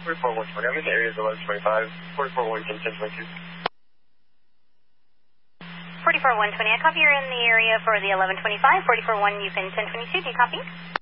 44120. I'm in the area of 1125. 44110, 1022. 44120, I copy you're in the area for the 1125. 441, you can 1022, do you copy?